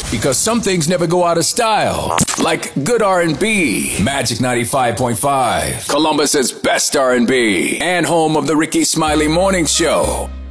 Because some things never go out of style. Like good R&B. Magic 95.5. Columbus's best R&B. And home of the Ricky Smiley Morning Show.